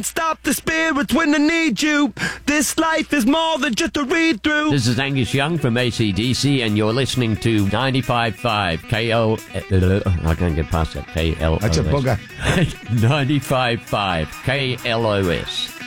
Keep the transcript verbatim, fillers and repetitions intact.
Stop the spirits when they need you. This life is more than just a read-through. This is Angus Young from A C D C, and you're listening to ninety-five point five K L... I can't get past that. K L O S. That's a bugger. ninety-five point five K L O S.